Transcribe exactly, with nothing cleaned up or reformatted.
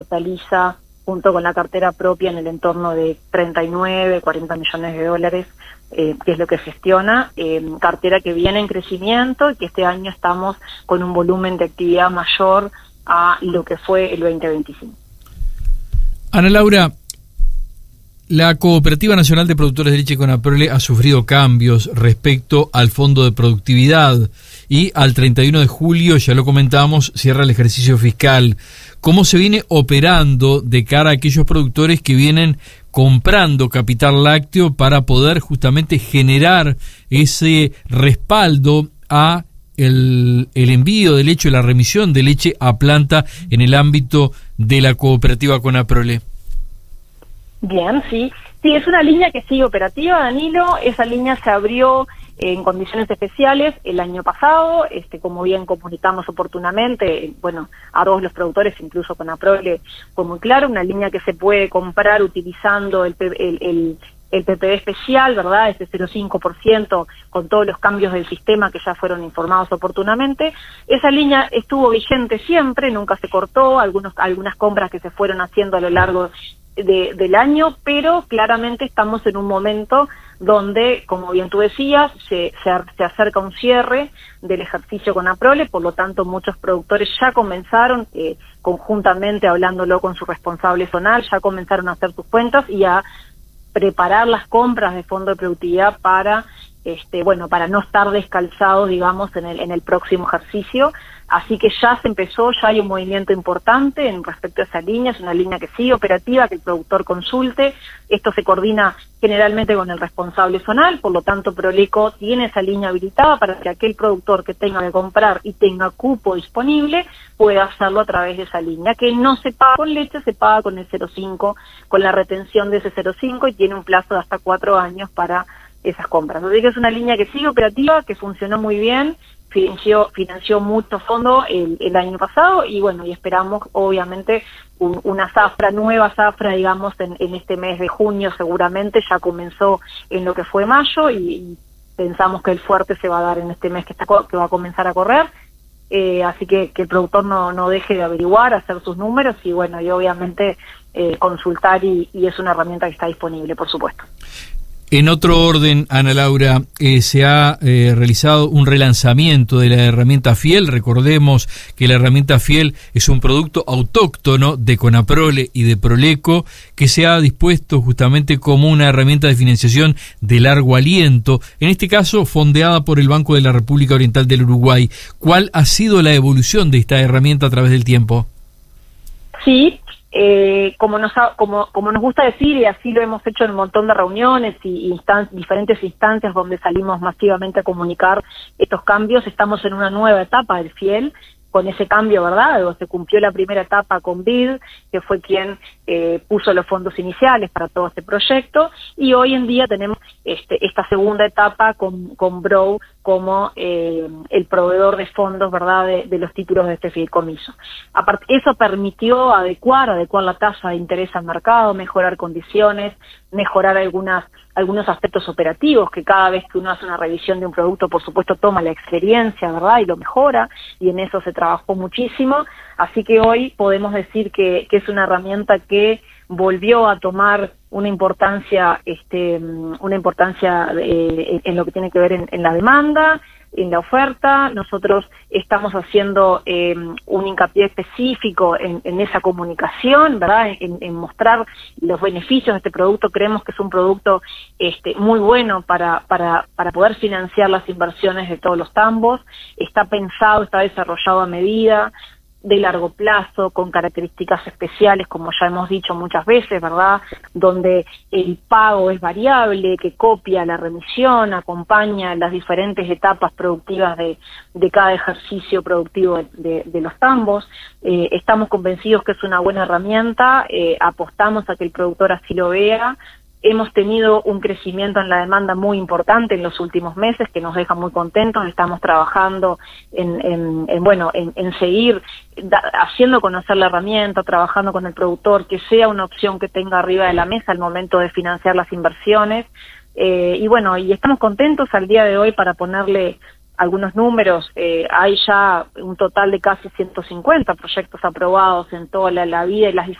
capitaliza junto con la cartera propia en el entorno de treinta y nueve, cuarenta millones de dólares, eh, que es lo que gestiona, eh, cartera que viene en crecimiento y que este año estamos con un volumen de actividad mayor a lo que fue el veinte veinticinco. Ana Laura, la Cooperativa Nacional de Productores de Leche Conaprole ha sufrido cambios respecto al Fondo de Productividad y al treinta y uno de julio, ya lo comentábamos, cierra el ejercicio fiscal. ¿Cómo se viene operando de cara a aquellos productores que vienen comprando capital lácteo para poder justamente generar ese respaldo a el, el envío de leche, la remisión de leche a planta en el ámbito de la Cooperativa Conaprole? Bien, sí. Sí, es una línea que sigue operativa, Danilo. Esa línea se abrió en condiciones especiales el año pasado, este, como bien comunicamos oportunamente, bueno, a todos los productores, incluso Conaprole, fue muy claro, una línea que se puede comprar utilizando el, el, el, el P P D especial, ¿verdad?, ese cero coma cinco por ciento, con todos los cambios del sistema que ya fueron informados oportunamente. Esa línea estuvo vigente siempre, nunca se cortó, algunos, algunas compras que se fueron haciendo a lo largo de, del año, pero claramente estamos en un momento donde, como bien tú decías, se, se, se acerca un cierre del ejercicio Conaprole, por lo tanto muchos productores ya comenzaron, eh, conjuntamente hablándolo con su responsable zonal, ya comenzaron a hacer sus cuentas y a preparar las compras de fondo de productividad para, este, bueno, para no estar descalzados, digamos, en el, en el próximo ejercicio. Así que ya se empezó, ya hay un movimiento importante en respecto a esa línea, es una línea que sigue operativa, que el productor consulte. Esto se coordina generalmente con el responsable zonal, por lo tanto Proleco tiene esa línea habilitada para que aquel productor que tenga que comprar y tenga cupo disponible pueda hacerlo a través de esa línea, que no se paga con leche, se paga con el cero coma cinco, con la retención de ese cero coma cinco, y tiene un plazo de hasta cuatro años para esas compras. Así que es una línea que sigue operativa, que funcionó muy bien, financió, financió mucho fondo el, el año pasado, y bueno, y esperamos obviamente un, una zafra, nueva zafra, digamos, en, en este mes de junio seguramente, ya comenzó en lo que fue mayo, y, y pensamos que el fuerte se va a dar en este mes que, está, que va a comenzar a correr, eh, así que que el productor no, no deje de averiguar, hacer sus números, y bueno, y obviamente eh, consultar, y, y es una herramienta que está disponible, por supuesto. En otro orden, Ana Laura, eh, se ha eh, realizado un relanzamiento de la herramienta Fiel. Recordemos que la herramienta Fiel es un producto autóctono de Conaprole y de Proleco que se ha dispuesto justamente como una herramienta de financiación de largo aliento, en este caso fondeada por el Banco de la República Oriental del Uruguay. ¿Cuál ha sido la evolución de esta herramienta a través del tiempo? Sí. Eh, como nos ha, como como nos gusta decir, y así lo hemos hecho en un montón de reuniones y instan- diferentes instancias donde salimos masivamente a comunicar estos cambios, estamos en una nueva etapa del Fiel, con ese cambio, ¿verdad? Se cumplió la primera etapa con B I D, que fue quien eh, puso los fondos iniciales para todo este proyecto, y hoy en día tenemos este, esta segunda etapa con, con B R O como eh, el proveedor de fondos, ¿verdad?, de, de los títulos de este fideicomiso. Aparte, eso permitió adecuar, adecuar la tasa de interés al mercado, mejorar condiciones, mejorar algunas algunos aspectos operativos, que cada vez que uno hace una revisión de un producto, por supuesto, toma la experiencia, ¿verdad?, y lo mejora, y en eso se trabajó muchísimo. Así que hoy podemos decir que, que es una herramienta que volvió a tomar una importancia, este, una importancia eh, en lo que tiene que ver en, en la demanda, en la oferta. Nosotros estamos haciendo eh, un hincapié específico en, en esa comunicación, ¿verdad?, en, en mostrar los beneficios de este producto. Creemos que es un producto este, muy bueno para, para, para poder financiar las inversiones de todos los tambos. Está pensado, está desarrollado a medida, de largo plazo, con características especiales, como ya hemos dicho muchas veces, ¿verdad?, donde el pago es variable, que copia la remisión, acompaña las diferentes etapas productivas de, de cada ejercicio productivo de, de, de los tambos. Eh, estamos convencidos que es una buena herramienta, eh, apostamos a que el productor así lo vea. Hemos tenido un crecimiento en la demanda muy importante en los últimos meses, que nos deja muy contentos. Estamos trabajando en, en, en bueno, en, en seguir da, haciendo conocer la herramienta, trabajando con el productor, que sea una opción que tenga arriba de la mesa al momento de financiar las inversiones. Eh, y bueno, y estamos contentos al día de hoy, para ponerle algunos números. Eh, hay ya un total de casi ciento cincuenta proyectos aprobados en toda la, la vida y las